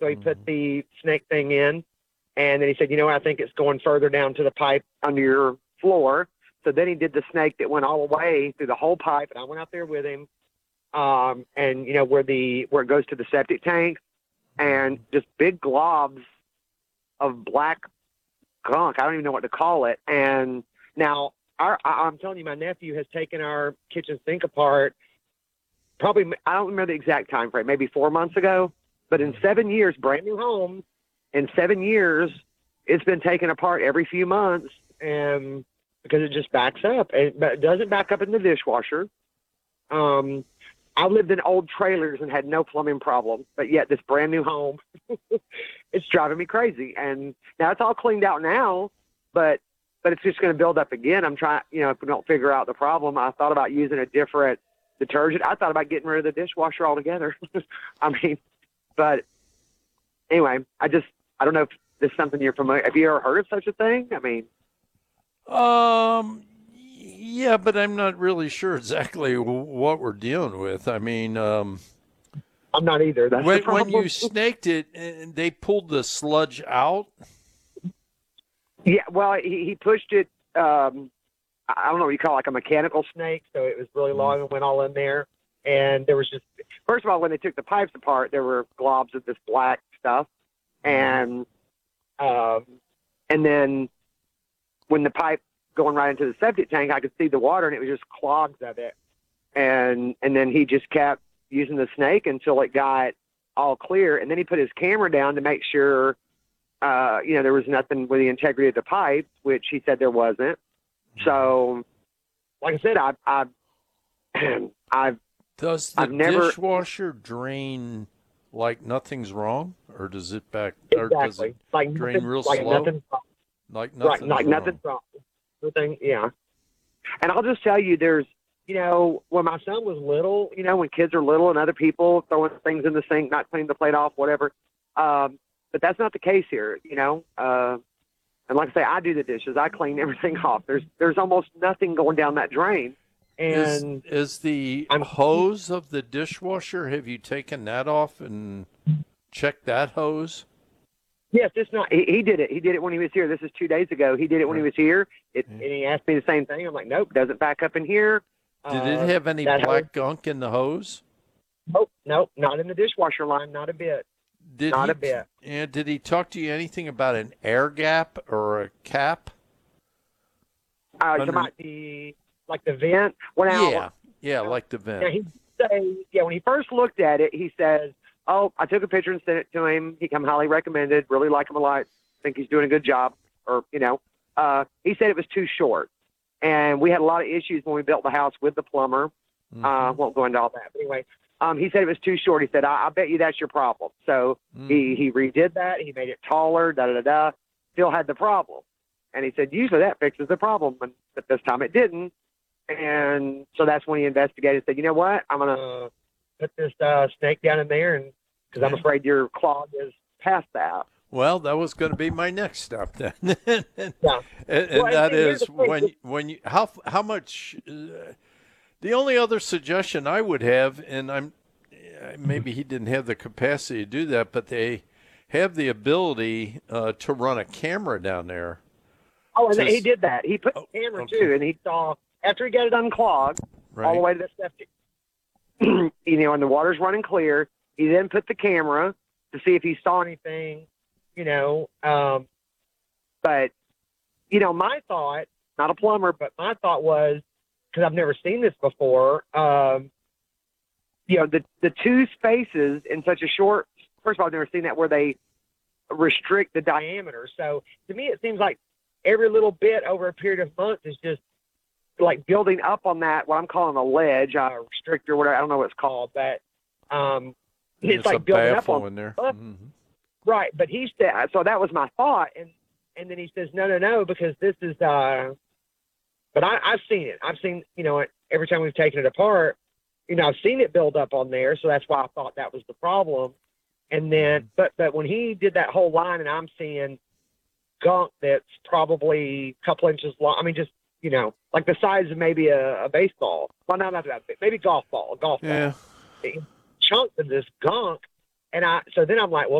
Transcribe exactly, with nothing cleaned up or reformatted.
So he Mm-hmm. put the snake thing in, and then he said, you know what, I think it's going further down to the pipe under your floor. So then he did the snake that went all the way through the whole pipe, and I went out there with him. Um, and you know where the where it goes to the septic tank, and just big globs of black gunk. I don't even know what to call it. And now our, I, I'm telling you, my nephew has taken our kitchen sink apart. Probably, I don't remember the exact time frame, maybe four months ago. But in seven years, brand new home, in seven years, it's been taken apart every few months, and because it just backs up. And, but it doesn't back up in the dishwasher. Um, I lived in old trailers and had no plumbing problem, but yet this brand new home, it's driving me crazy. And now it's all cleaned out now, but but it's just going to build up again. I'm trying, you know, if we don't figure out the problem, I thought about using a different detergent. I thought about getting rid of the dishwasher altogether. I mean, but anyway, I just, I don't know if this is something you're familiar. Have you ever heard of such a thing? I mean, Um, yeah, but I'm not really sure exactly what we're dealing with. I mean, um, I'm not either. That's the when when problem. you snaked it and they pulled the sludge out. Yeah, well, he, he pushed it. Um, I don't know what you call it, like a mechanical snake. So it was really long and went all in there. And there was just, first of all, when they took the pipes apart, there were globs of this black stuff. And, um, and then when the pipe going right into the septic tank, I could see the water and it was just clogs of it. And, and then he just kept using the snake until it got all clear. And then he put his camera down to make sure, uh, you know, there was nothing with the integrity of the pipe, which he said there wasn't. So, like I said, I've, I've, I've, Does the I've never dishwasher drain like nothing's wrong, or does it back, or does exactly it like drain nothing, real like slow? nothing, Like right, nothing's like wrong. nothing wrong. Nothing, yeah. And I'll just tell you, there's, you know, when my son was little, you know, when kids are little and other people throwing things in the sink, not cleaning the plate off, whatever. Um, but that's not the case here, you know. Uh, and like I say, I do the dishes. I clean everything off. There's there's almost nothing going down that drain. Is And is the I'm hose of the dishwasher? Have you taken that off and checked that hose? yes, it's not. He, he did it. He did it when he was here. This is two days ago. He did it when he was here. It, Yeah. and he asked me the same thing. I'm like, nope, doesn't back up in here. Did Uh, it have any that black hose- gunk in the hose? Nope, nope, not in the dishwasher line, not a bit. Did Not he, a bit. And did he talk to you anything about an air gap or a cap? Uh, Under- about the like the vent. Well, now, yeah, yeah, like the now vent. he say, yeah, when he first looked at it, he says, "Oh, I took a picture and sent it to him. He come highly recommended. Really like him a lot. Think he's doing a good job." Or you know, uh, he said it was too short, and we had a lot of issues when we built the house with the plumber. Mm-hmm. Uh, won't go into all that. But anyway, um, he said it was too short. He said, I, I bet you that's your problem. So Mm-hmm. he, he redid that. He made it taller, da, da, da, da. Still had the problem. And he said, usually that fixes the problem. But, but this time it didn't. And so that's when he investigated and said, you know what? I'm going to put this uh, snake down in there and because I'm afraid your clog is past that. Well, that was going to be my next step then. and Yeah. and Well, and- that and here's is the thing. when when you how how much uh, the only other suggestion I would have, and I'm maybe he didn't have the capacity to do that, but they have the ability uh, to run a camera down there. Oh, and Just- he did that. He put Oh, the camera okay. too, and he saw after he got it unclogged all Right. the way to the septic. You know, and the water's running clear. He then put the camera to see if he saw anything. You know, um, but you know, my thought, not a plumber, but my thought was because I've never seen this before. Um, you know, the the two spaces in such a short. First of all, I've never seen that where they restrict the diameter. So to me, it seems like every little bit over a period of months is just like building up on that, what I'm calling a ledge, a restrictor, whatever, I don't know what it's called, but um, it's, It's like a building up baffle on in there. Uh, Mhm. right. But he said, so that was my thought. And, and then he says, no, no, no, because this is, uh, but I, I've seen it. I've seen, you know, every time we've taken it apart, you know, I've seen it build up on there. So that's why I thought that was the problem. And then, but, but when he did that whole line and I'm seeing gunk that's probably a couple inches long, I mean, just, you know, like the size of maybe a, a baseball. Well, not not that big, maybe golf ball, a golf Yeah. ball. Chunks of this gunk. And I, so then I'm like, well,